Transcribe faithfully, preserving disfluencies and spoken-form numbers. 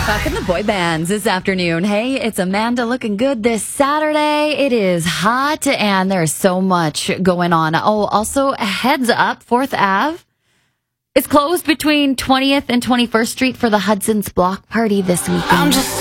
Back in the boy bands this afternoon. Hey, it's Amanda looking good this Saturday. It is hot and there's so much going on. Oh, also, heads up, fourth Avenue is closed between twentieth and twenty-first Street for the Hudson's Block Party this weekend. I'm just